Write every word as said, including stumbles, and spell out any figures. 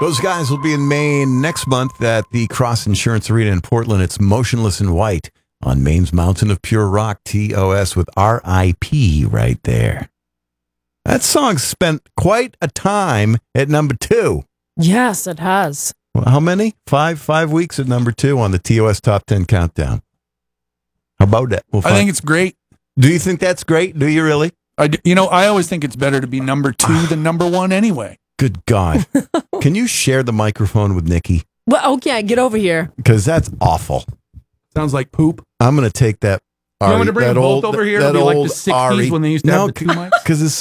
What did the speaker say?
Those guys will be in Maine next month at the Cross Insurance Arena in Portland. It's Motionless in White on Maine's Mountain of Pure Rock, T O S, with R I P right there. That song spent quite a time at number two. Yes, it has. Well, how many? Five five weeks at number two on the T O S Top ten Countdown. How about that? We'll I think it's great. Do you think that's great? Do you really? I, d- you know, I always think it's better to be number two than number one anyway. Good God. Can you share the microphone with Nikki? Well, okay, get over here. Because that's awful. Sounds like poop. I'm going to take that. You want me to bring that them both old- over here? that It'll be like old the sixties Ari. when they used to No, have the two mics? because it's